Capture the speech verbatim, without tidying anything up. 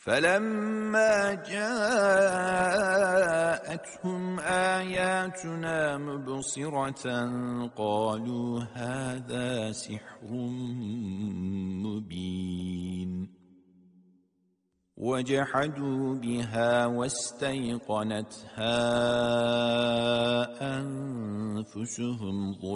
فَلَمَّا جَاءَتْهُمْ آيَاتُنَا مُبْصِرَةً قَالُوا هَذَا سِحْرٌ مُبِينٌ وَجَحَدُوا بِهَا وَاسْتَيْقَنَتْهَا أَنفُسُهُمْ ظُلْمًا